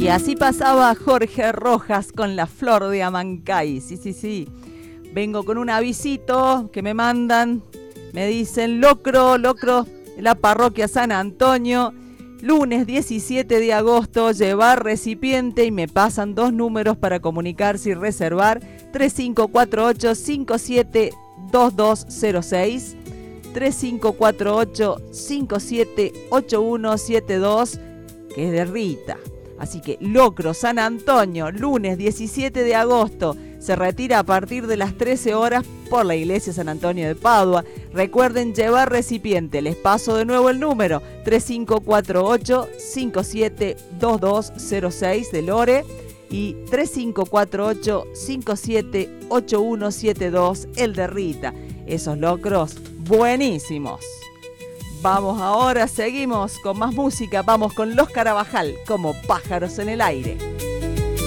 Y así pasaba Jorge Rojas con La Flor de Amancay. Sí. Vengo con un avisito que me mandan. Me dicen, locro, la parroquia San Antonio. Lunes 17 de agosto, llevar recipiente y me pasan 2 números para comunicarse y reservar. 3548-572206. 3548-578172, que es de Rita. Así que Locro, San Antonio, lunes 17 de agosto, se retira a partir de las 13 horas por la iglesia San Antonio de Padua. Recuerden llevar recipiente. Les paso de nuevo el número, 3548-572206 de Lore y 3548-578172 el de Rita. Esos locros buenísimos. Vamos ahora, seguimos con más música. Vamos con Los Carabajal, como pájaros en el aire.